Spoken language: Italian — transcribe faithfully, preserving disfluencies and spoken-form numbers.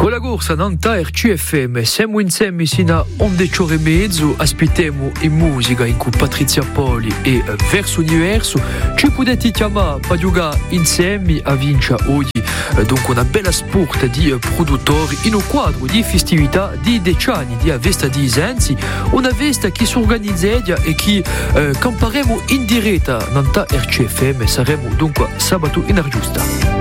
Con la corsa Nanta R C F M, siamo insieme sino a undici ore e mezzo, aspettiamo in musica in cui Patrizia Poli e Verso Universo. Ci potete chiamare per giocare insieme a vincere oggi dunque una bella sport di produttori in un quadro di festività di Decani, di Avesta di Isenzi, una festa che si organizza e che eh, camperemo in diretta Nanta R C F M, saremo dunque sabato in Argiusta.